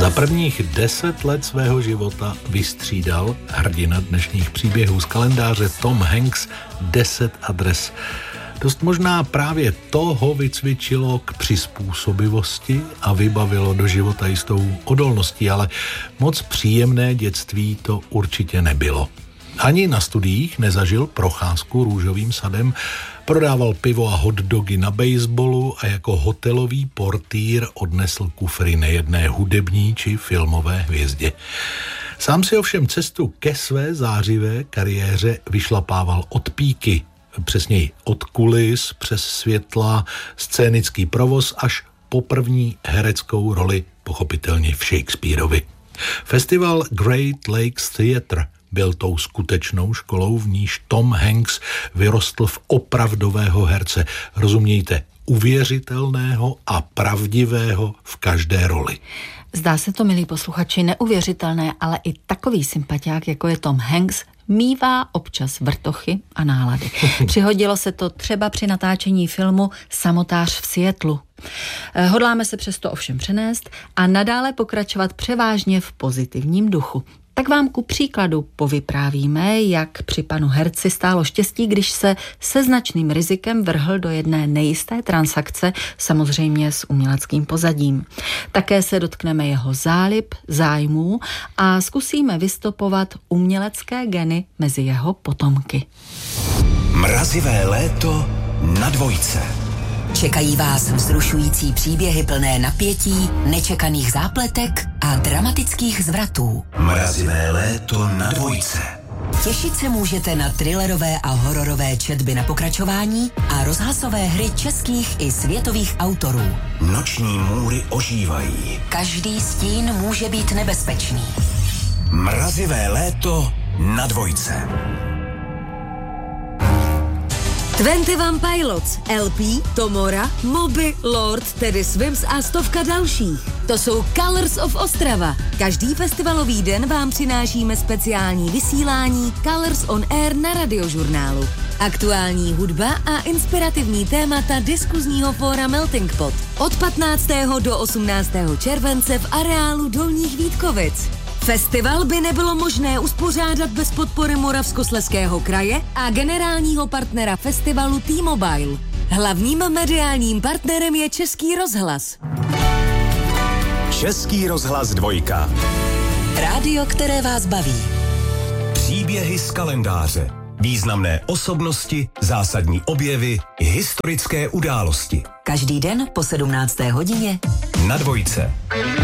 Za prvních 10 let svého života vystřídal hrdina dnešních příběhů z kalendáře Tom Hanks 10 adres. Dost možná právě to ho vycvičilo k přizpůsobivosti a vybavilo do života jistou odolností, ale moc příjemné dětství to určitě nebylo. Ani na studiích nezažil procházku růžovým sadem, prodával pivo a hotdogy na baseballu a jako hotelový portýr odnesl kufry nejedné hudební či filmové hvězdě. Sám si ovšem cestu ke své zářivé kariéře vyšlapával od píky, přesněji od kulis, přes světla, scénický provoz až po první hereckou roli, pochopitelně v Shakespeareovi. Festival Great Lakes Theatre byl tou skutečnou školou, v níž Tom Hanks vyrostl v opravdového herce. Rozumějte, uvěřitelného a pravdivého v každé roli. Zdá se to, milí posluchači, neuvěřitelné, ale i takový sympatiák, jako je Tom Hanks, mívá občas vrtochy a nálady. Přihodilo se to třeba při natáčení filmu Samotář v Seattlu. Hodláme se přesto ovšem přenést a nadále pokračovat převážně v pozitivním duchu. Tak vám ku příkladu povyprávíme, jak při panu herci stálo štěstí, když se se značným rizikem vrhl do jedné nejisté transakce, samozřejmě s uměleckým pozadím. Také se dotkneme jeho zálib, zájmů a zkusíme vystopovat umělecké geny mezi jeho potomky. Mrazivé léto na Dvojce. Čekají vás vzrušující příběhy plné napětí, nečekaných zápletek a dramatických zvratů. Mrazivé léto na Dvojce. Těšit se můžete na thrillerové a hororové četby na pokračování a rozhlasové hry českých i světových autorů. Noční můry ožívají. Každý stín může být nebezpečný. Mrazivé léto na Dvojce. 21 Pilots, LP, Tomora, Moby, Lord, Teddy Swims a stovka dalších. To jsou Colors of Ostrava. Každý festivalový den vám přinášíme speciální vysílání Colors on Air na Radiožurnálu. Aktuální hudba a inspirativní témata diskuzního fóra Melting Pot. Od 15. do 18. července v areálu Dolních Vítkovic. Festival by nebylo možné uspořádat bez podpory Moravskoslezského kraje a generálního partnera festivalu T-Mobile. Hlavním mediálním partnerem je Český rozhlas. Český rozhlas 2. Rádio, které vás baví. Příběhy z kalendáře. Významné osobnosti, zásadní objevy, historické události. Každý den po 17. hodině na Dvojce.